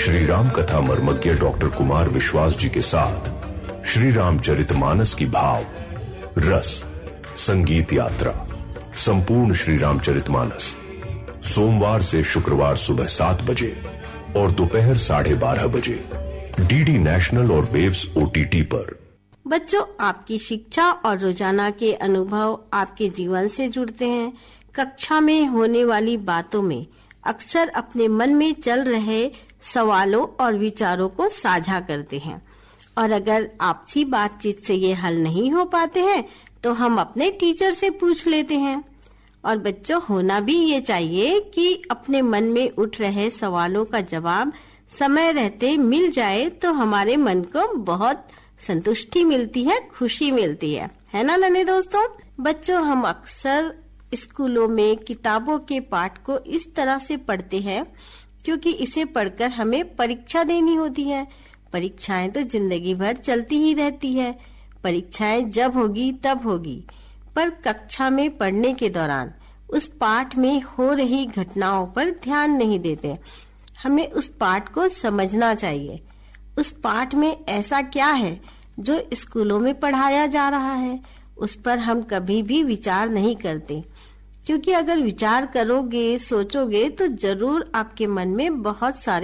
श्री राम कथा मर्मज्ञ डॉक्टर कुमार विश्वास जी के साथ श्री रामचरितमानस की भाव, रस, संगीत यात्रा, संपूर्ण श्री रामचरितमानस सोमवार से शुक्रवार सुबह 7 बजे और दोपहर 12:30 बजे डीडी नेशनल और वेव्स OTT पर। बच्चों, आपकी शिक्षा और रोजाना के अनुभव आपके जीवन से जुड़ते हैं। कक्षा में होने वाली बातों में अक्सर अपने मन में चल रहे सवालों और विचारों को साझा करते हैं, और अगर आपसी बातचीत से ये हल नहीं हो पाते हैं तो हम अपने टीचर से पूछ लेते हैं। और बच्चों, होना भी ये चाहिए कि अपने मन में उठ रहे सवालों का जवाब समय रहते मिल जाए तो हमारे मन को बहुत संतुष्टि मिलती है, खुशी मिलती है ना नन्हे दोस्तों। बच्चों, हम अक्सर स्कूलों में किताबों के पाठ को इस तरह से पढ़ते हैं क्योंकि इसे पढ़कर हमें परीक्षा देनी होती है। परीक्षाएं तो जिंदगी भर चलती ही रहती है। परीक्षाएं जब होगी तब होगी, पर कक्षा में पढ़ने के दौरान उस पाठ में हो रही घटनाओं पर ध्यान नहीं देते। हमें उस पाठ को समझना चाहिए। उस पाठ में ऐसा क्या है जो स्कूलों में पढ़ाया जा रहा है, उस पर हम कभी भी विचार नहीं करते, क्योंकि अगर विचार करोगे, सोचोगे तो जरूर आपके मन में बहुत सारे